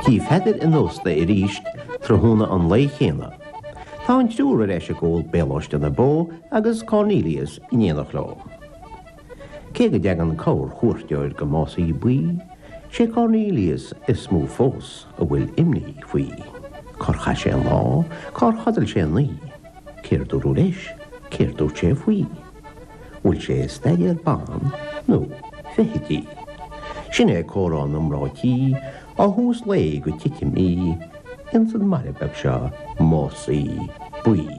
Tí feidir in nósta I ríist trúna an lei chéna. Tá an trúr éis a ggóil béláiste na bó agus Cornelius I néanach lá. Cé go deag an cóir chuirteoir go másaí buí, sé Cornelius is smú fós a bhfuil imní faoi. Corcha sé an lá, cór chadail sé naí. Céirú leis, céirú sé faoi. Bhfuil sé staidir bán nó fehití. Sin é córán amrátí á hús le go titimí in san maribeh seo másaí buí.